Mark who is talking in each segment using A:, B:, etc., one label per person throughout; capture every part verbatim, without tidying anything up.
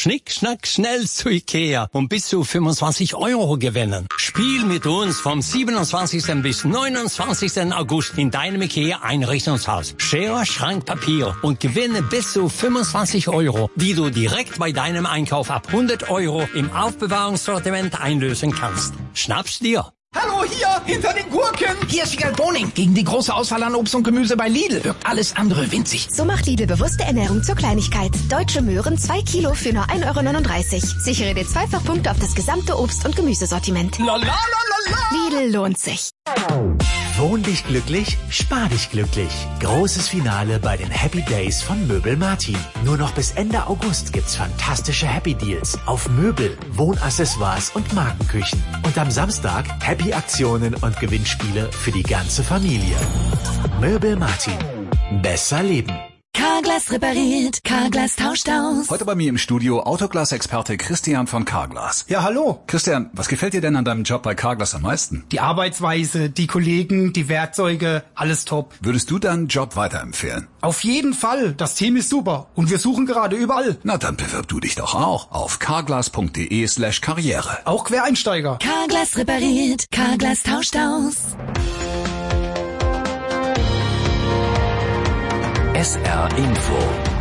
A: Schnick, schnack, schnell zu Ikea und bis zu fünfundzwanzig Euro gewinnen. Spiel mit uns vom siebenundzwanzigsten bis neunundzwanzigsten August in deinem Ikea-Einrichtungshaus. Schere, Schrank, Papier und gewinne bis zu fünfundzwanzig Euro, die du direkt bei deinem Einkauf ab hundert Euro im Aufbewahrungssortiment einlösen kannst. Schnapp's dir!
B: Hallo, hier, hinter den Gurken. Hier ist Wiegald Boning. Gegen die große Auswahl an Obst und Gemüse bei Lidl wirkt alles andere winzig.
C: So macht Lidl bewusste Ernährung zur Kleinigkeit. Deutsche Möhren zwei Kilo für nur ein Euro neununddreißig. Sichere dir Zweifachpunkte auf das gesamte Obst- und Gemüsesortiment.
B: La, la, la, la, la.
C: Lidl lohnt sich.
D: Wohn dich glücklich, spar dich glücklich. Großes Finale bei den Happy Days von Möbel Martin. Nur noch bis Ende August gibt's fantastische Happy Deals auf Möbel, Wohnaccessoires und Markenküchen. Und am Samstag Happy Aktionen und Gewinnspiele für die ganze Familie. Möbel Martin. Besser leben.
E: Carglass repariert, Carglass tauscht aus.
F: Heute bei mir im Studio Autoglas-Experte Christian von Carglass.
B: Ja, hallo.
F: Christian, was gefällt dir denn an deinem Job bei Carglass am meisten?
B: Die Arbeitsweise, die Kollegen, die Werkzeuge, alles top.
F: Würdest du deinen Job weiterempfehlen?
B: Auf jeden Fall. Das Team ist super. Und wir suchen gerade überall.
F: Na, dann bewirb du dich doch auch auf carglass.de slash karriere.
B: Auch Quereinsteiger.
E: Carglass repariert, Carglass tauscht aus.
D: S R Info.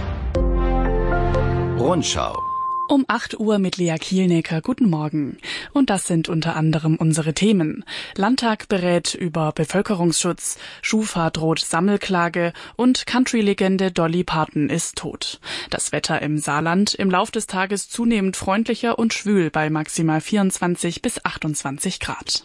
D: Rundschau.
G: Um acht Uhr mit Lea Kielnecker. Guten Morgen. Und das sind unter anderem unsere Themen. Landtag berät über Bevölkerungsschutz, Schufa droht Sammelklage und Country-Legende Dolly Parton ist tot. Das Wetter im Saarland im Lauf des Tages zunehmend freundlicher und schwül bei maximal vierundzwanzig bis achtundzwanzig Grad.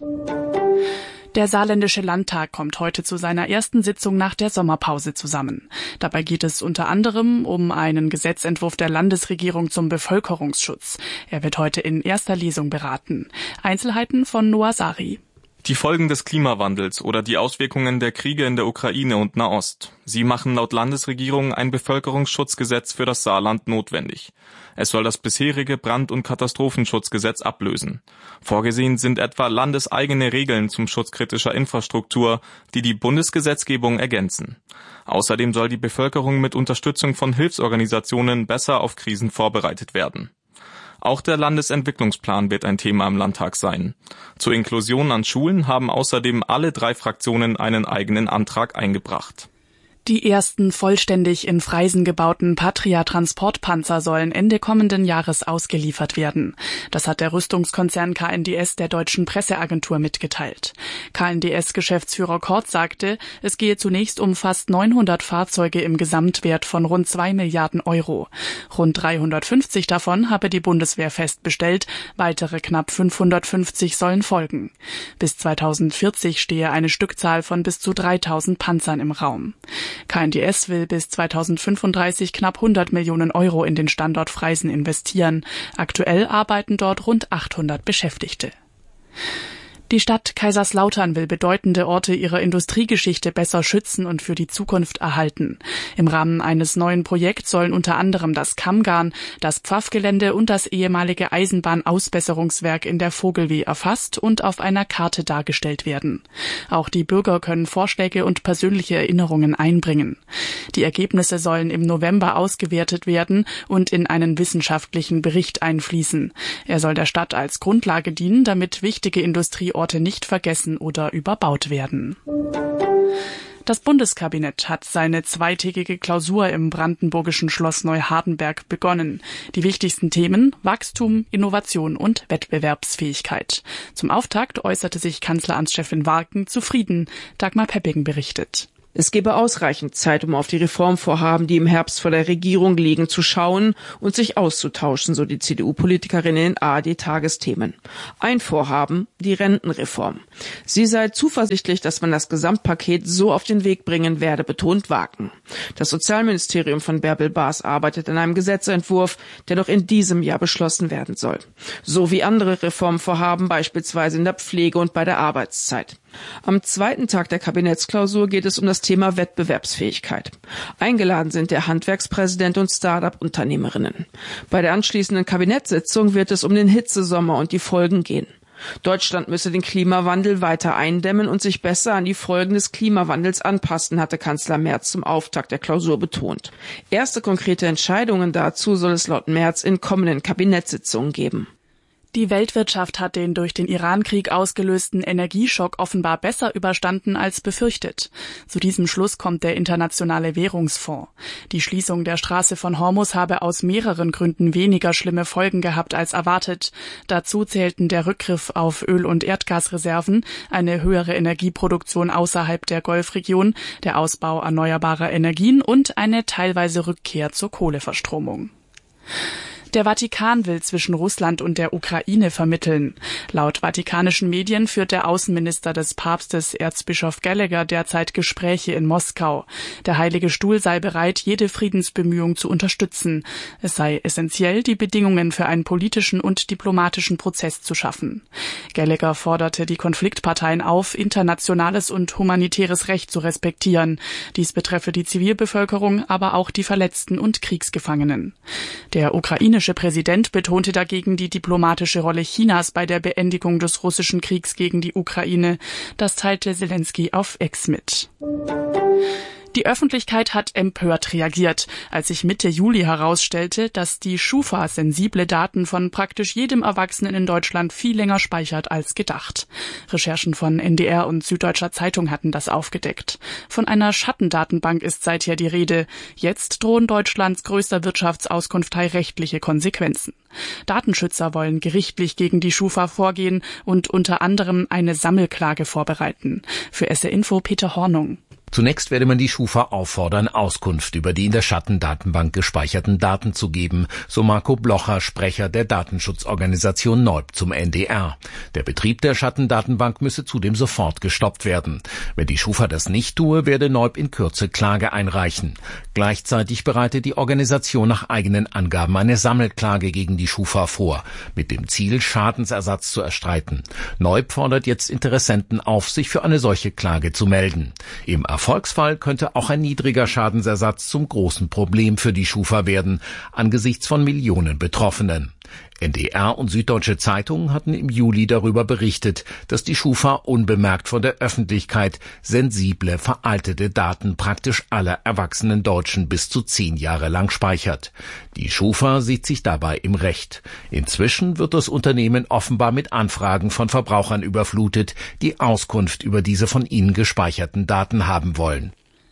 G: Der saarländische Landtag kommt heute zu seiner ersten Sitzung nach der Sommerpause zusammen. Dabei geht es unter anderem um einen Gesetzentwurf der Landesregierung zum Bevölkerungsschutz. Er wird heute in erster Lesung beraten. Einzelheiten von Noah Sari.
H: Die Folgen des Klimawandels oder die Auswirkungen der Kriege in der Ukraine und Nahost. Sie machen laut Landesregierung ein Bevölkerungsschutzgesetz für das Saarland notwendig. Es soll das bisherige Brand- und Katastrophenschutzgesetz ablösen. Vorgesehen sind etwa landeseigene Regeln zum Schutz kritischer Infrastruktur, die die Bundesgesetzgebung ergänzen. Außerdem soll die Bevölkerung mit Unterstützung von Hilfsorganisationen besser auf Krisen vorbereitet werden. Auch der Landesentwicklungsplan wird ein Thema im Landtag sein. Zur Inklusion an Schulen haben außerdem alle drei Fraktionen einen eigenen Antrag eingebracht.
G: Die ersten vollständig in Freisen gebauten Patria-Transportpanzer sollen Ende kommenden Jahres ausgeliefert werden. Das hat der Rüstungskonzern K N D S der deutschen Presseagentur mitgeteilt. K N D S-Geschäftsführer Kort sagte, es gehe zunächst um fast neunhundert Fahrzeuge im Gesamtwert von rund zwei Milliarden Euro. Rund dreihundertfünfzig davon habe die Bundeswehr festbestellt, weitere knapp fünfhundertfünfzig sollen folgen. Bis zweitausendvierzig stehe eine Stückzahl von bis zu dreitausend Panzern im Raum. K N D S will bis zweitausendfünfunddreißig knapp hundert Millionen Euro in den Standort Freisen investieren. Aktuell arbeiten dort rund achthundert Beschäftigte. Die Stadt Kaiserslautern will bedeutende Orte ihrer Industriegeschichte besser schützen und für die Zukunft erhalten. Im Rahmen eines neuen Projekts sollen unter anderem das Kammgarn, das Pfaffgelände und das ehemalige Eisenbahnausbesserungswerk in der Vogelweh erfasst und auf einer Karte dargestellt werden. Auch die Bürger können Vorschläge und persönliche Erinnerungen einbringen. Die Ergebnisse sollen im November ausgewertet werden und in einen wissenschaftlichen Bericht einfließen. Er soll der Stadt als Grundlage dienen, damit wichtige Industrie Orte nicht vergessen oder überbaut werden. Das Bundeskabinett hat seine zweitägige Klausur im brandenburgischen Schloss Neuhardenberg begonnen. Die wichtigsten Themen: Wachstum, Innovation und Wettbewerbsfähigkeit. Zum Auftakt äußerte sich Kanzleramtschefin Warken zufrieden. Dagmar Peppigen berichtet.
I: Es gebe ausreichend Zeit, um auf die Reformvorhaben, die im Herbst vor der Regierung liegen, zu schauen und sich auszutauschen, so die C D U-Politikerin in den A R D-Tagesthemen. Ein Vorhaben, die Rentenreform. Sie sei zuversichtlich, dass man das Gesamtpaket so auf den Weg bringen werde, betont Warken. Das Sozialministerium von Bärbel Baas arbeitet an einem Gesetzentwurf, der noch in diesem Jahr beschlossen werden soll. So wie andere Reformvorhaben, beispielsweise in der Pflege und bei der Arbeitszeit. Am zweiten Tag der Kabinettsklausur geht es um das Thema Wettbewerbsfähigkeit. Eingeladen sind der Handwerkspräsident und Start-up-Unternehmerinnen. Bei der anschließenden Kabinettssitzung wird es um den Hitzesommer und die Folgen gehen. Deutschland müsse den Klimawandel weiter eindämmen und sich besser an die Folgen des Klimawandels anpassen, hatte Kanzler Merz zum Auftakt der Klausur betont. Erste konkrete Entscheidungen dazu soll es laut Merz in kommenden Kabinettssitzungen geben.
G: Die Weltwirtschaft hat den durch den Irankrieg ausgelösten Energieschock offenbar besser überstanden als befürchtet. Zu diesem Schluss kommt der Internationale Währungsfonds. Die Schließung der Straße von Hormuz habe aus mehreren Gründen weniger schlimme Folgen gehabt als erwartet. Dazu zählten der Rückgriff auf Öl- und Erdgasreserven, eine höhere Energieproduktion außerhalb der Golfregion, der Ausbau erneuerbarer Energien und eine teilweise Rückkehr zur Kohleverstromung. Der Vatikan will zwischen Russland und der Ukraine vermitteln. Laut vatikanischen Medien führt der Außenminister des Papstes, Erzbischof Gallagher, derzeit Gespräche in Moskau. Der Heilige Stuhl sei bereit, jede Friedensbemühung zu unterstützen. Es sei essentiell, die Bedingungen für einen politischen und diplomatischen Prozess zu schaffen. Gallagher forderte die Konfliktparteien auf, internationales und humanitäres Recht zu respektieren. Dies betreffe die Zivilbevölkerung, aber auch die Verletzten und Kriegsgefangenen. Der ukrainische Präsident betonte dagegen die diplomatische Rolle Chinas bei der Beendigung des russischen Kriegs gegen die Ukraine. Das teilte Selenskyj auf X mit. Die Öffentlichkeit hat empört reagiert, als sich Mitte Juli herausstellte, dass die Schufa sensible Daten von praktisch jedem Erwachsenen in Deutschland viel länger speichert als gedacht. Recherchen von N D R und Süddeutscher Zeitung hatten das aufgedeckt. Von einer Schattendatenbank ist seither die Rede. Jetzt drohen Deutschlands größter Wirtschaftsauskunftei rechtliche Konsequenzen. Datenschützer wollen gerichtlich gegen die Schufa vorgehen und unter anderem eine Sammelklage vorbereiten. Für S R Info Peter Hornung.
J: Zunächst werde man die Schufa auffordern, Auskunft über die in der Schattendatenbank gespeicherten Daten zu geben, so Marco Blocher, Sprecher der Datenschutzorganisation Neub zum N D R. Der Betrieb der Schattendatenbank müsse zudem sofort gestoppt werden. Wenn die Schufa das nicht tue, werde Neub in Kürze Klage einreichen. Gleichzeitig bereite die Organisation nach eigenen Angaben eine Sammelklage gegen die Schufa vor, mit dem Ziel, Schadensersatz zu erstreiten. Neub fordert jetzt Interessenten auf, sich für eine solche Klage zu melden. Im Erfolgsfall könnte auch ein niedriger Schadensersatz zum großen Problem für die Schufa werden, angesichts von Millionen Betroffenen. N D R und Süddeutsche Zeitung hatten im Juli darüber berichtet, dass die Schufa unbemerkt von der Öffentlichkeit sensible, veraltete Daten praktisch aller erwachsenen Deutschen bis zu zehn Jahre lang speichert. Die Schufa sieht sich dabei im Recht. Inzwischen wird das Unternehmen offenbar mit Anfragen von Verbrauchern überflutet, die Auskunft über diese von ihnen gespeicherten Daten haben wollen.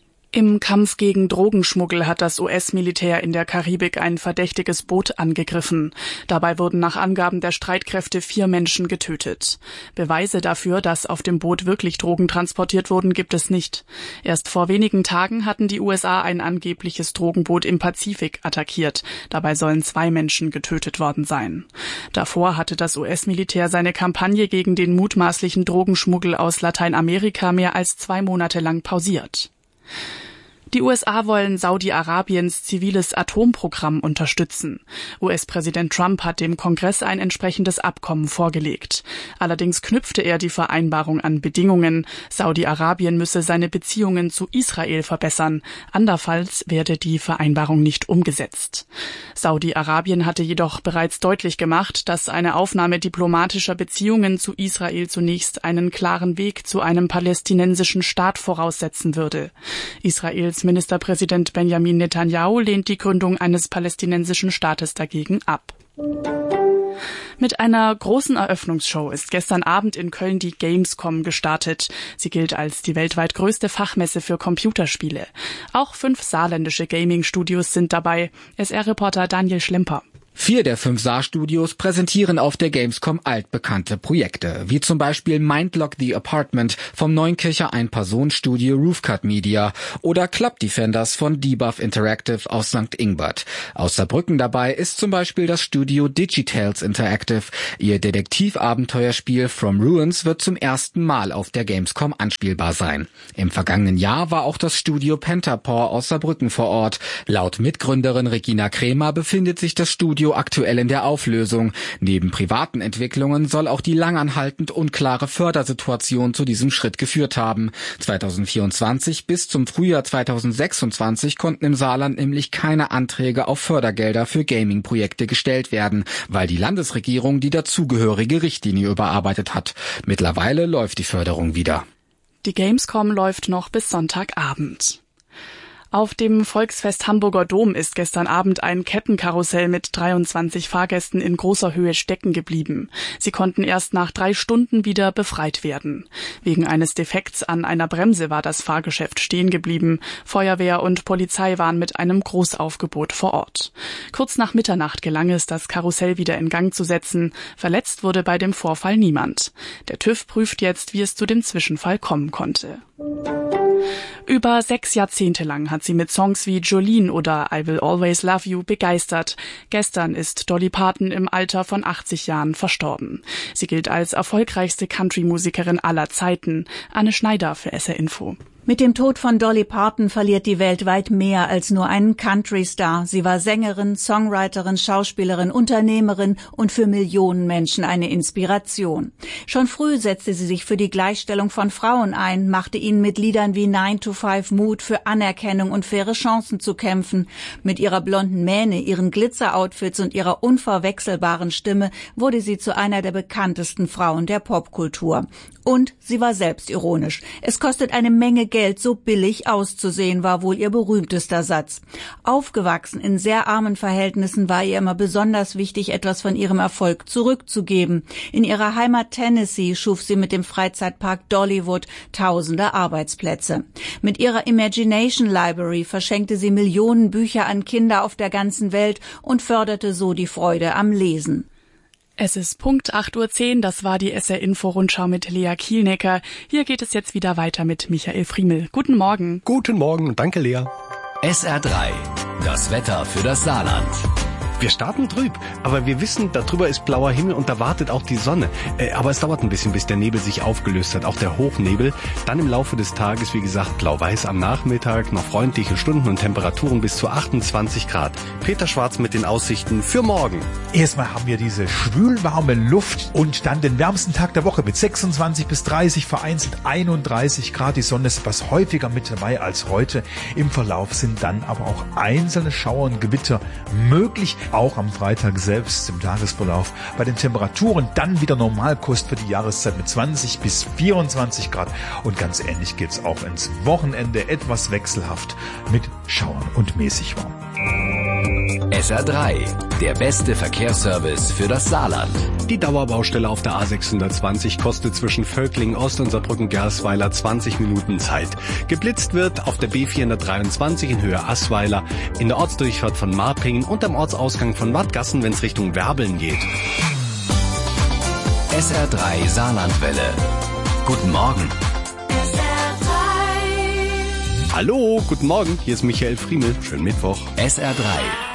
G: Im Kampf gegen Drogenschmuggel hat das U S-Militär in der Karibik ein verdächtiges Boot angegriffen. Dabei wurden nach Angaben der Streitkräfte vier Menschen getötet. Beweise dafür, dass auf dem Boot wirklich Drogen transportiert wurden, gibt es nicht. Erst vor wenigen Tagen hatten die U S A ein angebliches Drogenboot im Pazifik attackiert. Dabei sollen zwei Menschen getötet worden sein. Davor hatte das U S-Militär seine Kampagne gegen den mutmaßlichen Drogenschmuggel aus Lateinamerika mehr als zwei Monate lang pausiert. Die U S A wollen Saudi-Arabiens ziviles Atomprogramm unterstützen. U S-Präsident Trump hat dem Kongress ein entsprechendes Abkommen vorgelegt. Allerdings knüpfte er die Vereinbarung an Bedingungen. Saudi-Arabien müsse seine Beziehungen zu Israel verbessern. Andernfalls werde die Vereinbarung nicht umgesetzt. Saudi-Arabien hatte jedoch bereits deutlich gemacht, dass eine Aufnahme diplomatischer Beziehungen zu Israel zunächst einen klaren Weg zu einem palästinensischen Staat voraussetzen würde. Israels Ministerpräsident Benjamin Netanyahu lehnt die Gründung eines palästinensischen Staates dagegen ab. Mit einer großen Eröffnungsshow ist gestern Abend in Köln die Gamescom gestartet. Sie gilt als die weltweit größte Fachmesse für Computerspiele. Auch fünf saarländische Gaming-Studios sind dabei. S R-Reporter Daniel Schlemper.
K: Vier der fünf Saar-Studios präsentieren auf der Gamescom altbekannte Projekte, wie zum Beispiel Mindlock the Apartment vom Neunkircher Ein-Personen-Studio Roofcut Media oder Club Defenders von Debuff Interactive aus Sankt Ingbert. Aus Saarbrücken dabei ist zum Beispiel das Studio Digitales Interactive. Ihr Detektivabenteuerspiel From Ruins wird zum ersten Mal auf der Gamescom anspielbar sein. Im vergangenen Jahr war auch das Studio Pentapaw aus Saarbrücken vor Ort. Laut Mitgründerin Regina Krämer befindet sich das Studio Studio aktuell in der Auflösung. Neben privaten Entwicklungen soll auch die langanhaltend unklare Fördersituation zu diesem Schritt geführt haben. zweitausendvierundzwanzig bis zum Frühjahr zweitausendsechsundzwanzig konnten im Saarland nämlich keine Anträge auf Fördergelder für Gaming-Projekte gestellt werden, weil die Landesregierung die dazugehörige Richtlinie überarbeitet hat. Mittlerweile läuft die Förderung wieder.
G: Die Gamescom läuft noch bis Sonntagabend. Auf dem Volksfest Hamburger Dom ist gestern Abend ein Kettenkarussell mit dreiundzwanzig Fahrgästen in großer Höhe stecken geblieben. Sie konnten erst nach drei Stunden wieder befreit werden. Wegen eines Defekts an einer Bremse war das Fahrgeschäft stehen geblieben. Feuerwehr und Polizei waren mit einem Großaufgebot vor Ort. Kurz nach Mitternacht gelang es, das Karussell wieder in Gang zu setzen. Verletzt wurde bei dem Vorfall niemand. Der TÜV prüft jetzt, wie es zu dem Zwischenfall kommen konnte. Über sechs Jahrzehnte lang hat sie mit Songs wie Jolene oder I Will Always Love You begeistert. Gestern ist Dolly Parton im Alter von achtzig Jahren verstorben. Sie gilt als erfolgreichste Country-Musikerin aller Zeiten. Anne Schneider für S R Info.
L: Mit dem Tod von Dolly Parton verliert die Welt weit mehr als nur einen Country-Star. Sie war Sängerin, Songwriterin, Schauspielerin, Unternehmerin und für Millionen Menschen eine Inspiration. Schon früh setzte sie sich für die Gleichstellung von Frauen ein, machte ihnen mit Liedern wie nine to five Mut, für Anerkennung und faire Chancen zu kämpfen. Mit ihrer blonden Mähne, ihren Glitzer-Outfits und ihrer unverwechselbaren Stimme wurde sie zu einer der bekanntesten Frauen der Popkultur. Und sie war selbstironisch. Es kostet eine Menge Geld, so billig auszusehen, war wohl ihr berühmtester Satz. Aufgewachsen in sehr armen Verhältnissen war ihr immer besonders wichtig, etwas von ihrem Erfolg zurückzugeben. In ihrer Heimat Tennessee schuf sie mit dem Freizeitpark Dollywood tausende Arbeitsplätze. Mit ihrer Imagination Library verschenkte sie Millionen Bücher an Kinder auf der ganzen Welt und förderte so die Freude am Lesen.
G: Es ist Punkt acht Uhr zehn, das war die S R-Info-Rundschau mit Lea Kielnecker. Hier geht es jetzt wieder weiter mit Michael Friemel. Guten Morgen.
M: Guten Morgen, danke Lea.
N: S R drei, das Wetter für das Saarland.
M: Wir starten trüb, aber wir wissen, darüber ist blauer Himmel und da wartet auch die Sonne. Äh, aber es dauert ein bisschen, bis der Nebel sich aufgelöst hat, auch der Hochnebel. Dann im Laufe des Tages, wie gesagt, blau-weiß am Nachmittag, noch freundliche Stunden und Temperaturen bis zu achtundzwanzig Grad. Peter Schwarz mit den Aussichten für morgen.
O: Erstmal haben wir diese schwülwarme Luft und dann den wärmsten Tag der Woche mit sechsundzwanzig bis dreißig, vereinzelt einunddreißig Grad. Die Sonne ist etwas häufiger mit dabei als heute. Im Verlauf sind dann aber auch einzelne Schauer und Gewitter möglich. Auch am Freitag selbst im Tagesverlauf. Bei den Temperaturen dann wieder Normalkost für die Jahreszeit mit zwanzig bis vierundzwanzig Grad. Und ganz ähnlich geht's auch ins Wochenende, etwas wechselhaft mit Schauern und mäßig warm.
N: S R drei, der beste Verkehrsservice für das Saarland.
M: Die Dauerbaustelle auf der A sechshundertzwanzig kostet zwischen Völklingen Ost und Saarbrücken-Gersweiler zwanzig Minuten Zeit. Geblitzt wird auf der B vierhundertdreiundzwanzig in Höhe Assweiler, in der Ortsdurchfahrt von Marpingen und am Ortsausgang von Wattgassen, wenn es Richtung Werbeln geht.
N: S R drei Saarlandwelle. Guten Morgen.
E: S R drei.
M: Hallo, guten Morgen, hier ist Michael Friemel. Schönen Mittwoch.
N: S R drei.